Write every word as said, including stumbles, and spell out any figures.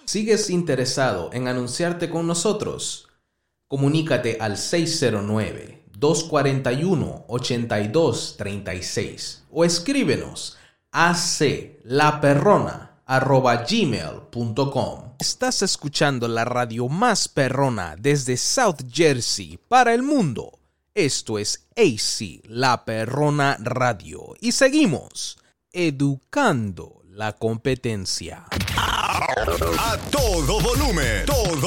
¿Sigues interesado en anunciarte con nosotros? Comunícate al seis cero nueve, dos cuatro uno, ocho dos tres seis o escríbenos a aclaperrona arroba gmail punto com. Estás escuchando la radio más perrona desde South Jersey para el mundo. Esto es A C La Perrona Radio y seguimos educando la competencia. A todo volumen, todo